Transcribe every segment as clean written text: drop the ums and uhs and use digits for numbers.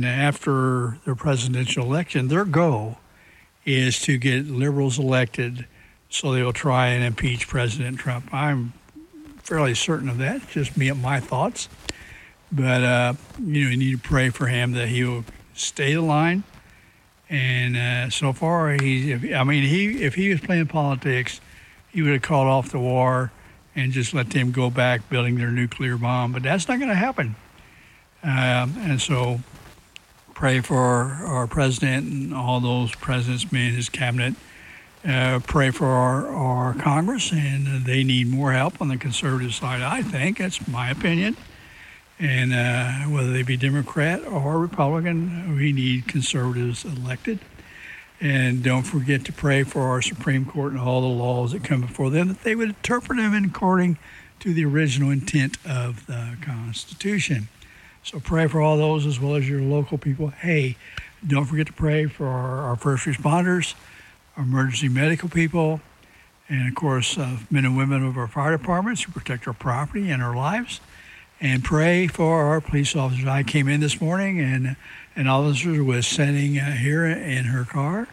And after the presidential election, their goal is to get liberals elected so they'll try and impeach President Trump. I'm fairly certain of that, just my thoughts. But, you need to pray for him that he will stay the line. And so far, if he was playing politics, he would have called off the war and just let them go back building their nuclear bomb. But that's not going to happen. And so pray for our president and all those presidents, men, his cabinet. Pray for our Congress, and they need more help on the conservative side, I think. That's my opinion. And whether they be Democrat or Republican, we need conservatives elected. And don't forget to pray for our Supreme Court and all the laws that come before them, that they would interpret them according to the original intent of the Constitution. So pray for all those as well as your local people. Hey, don't forget to pray for our first responders, our emergency medical people, and, of course, men and women of our fire departments who protect our property and our lives. And pray for our police officers. I came in this morning, and an officer was sitting here in her car,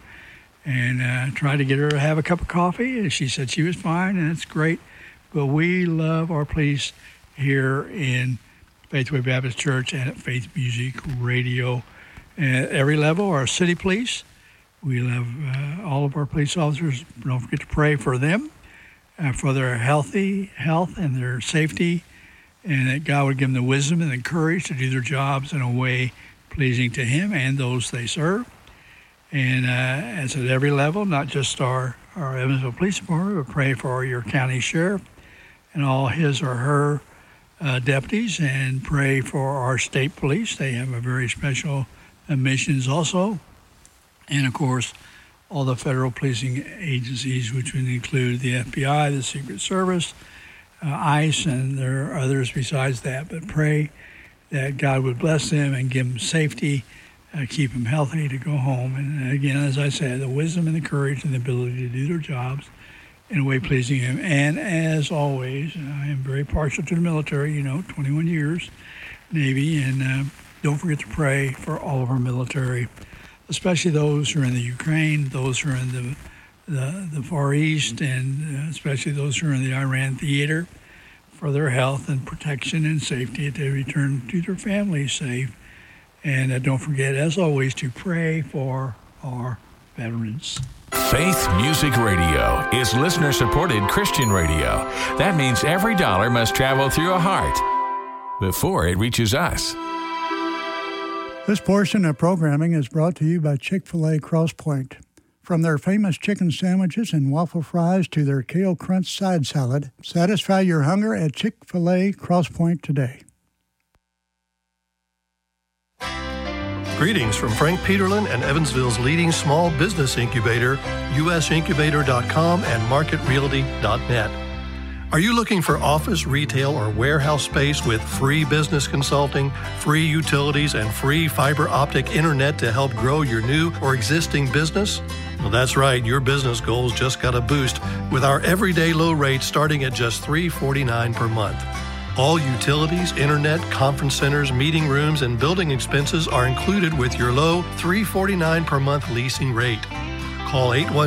and tried to get her to have a cup of coffee. And she said she was fine, and it's great. But we love our police here in Faithway Baptist Church and at Faith Music Radio. At every level, our city police, we love all of our police officers. Don't forget to pray for them, for their health and their safety, and that God would give them the wisdom and the courage to do their jobs in a way pleasing to Him and those they serve. And as at every level, not just our Evansville Police Department, but pray for your county sheriff and all his or her deputies, and pray for our state police. They have a very special missions also. And, of course, all the federal policing agencies, which would include the FBI, the Secret Service, ICE, and there are others besides that. But pray that God would bless them and give them safety, keep them healthy to go home. And again, as I said, the wisdom and the courage and the ability to do their jobs in a way pleasing Him. And as always, I am very partial to the military, 21 years, Navy, and don't forget to pray for all of our military, especially those who are in the Ukraine, those who are in the Far East, and especially those who are in the Iran theater, for their health and protection and safety, that they return to their families safe. And don't forget, as always, to pray for our veterans. Faith Music Radio is listener-supported Christian radio. That means every dollar must travel through a heart before it reaches us. This portion of programming is brought to you by Chick-fil-A Cross Point. From their famous chicken sandwiches and waffle fries to their kale crunch side salad, satisfy your hunger at Chick-fil-A Cross Point today. Greetings from Frank Peterlin and Evansville's leading small business incubator, usincubator.com and marketrealty.net. Are you looking for office, retail, or warehouse space with free business consulting, free utilities, and free fiber optic internet to help grow your new or existing business? Well, that's right. Your business goals just got a boost with our everyday low rate starting at just $349 per month. All utilities, internet, conference centers, meeting rooms, and building expenses are included with your low $349 per month leasing rate. Call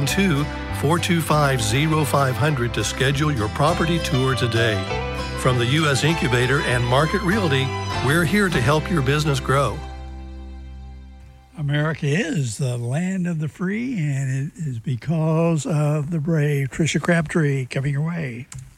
812-425-0500 to schedule your property tour today. From the U.S. Incubator and Market Realty, we're here to help your business grow. America is the land of the free, and it is because of the brave. Tricia Crabtree coming your way.